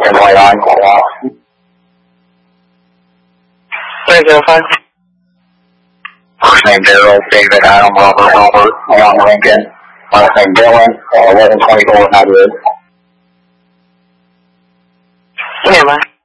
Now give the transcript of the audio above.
305. First name Daryl, David, Adam, Robert, along Lincoln. Last name Dylan, 1124 High Road. Where am I?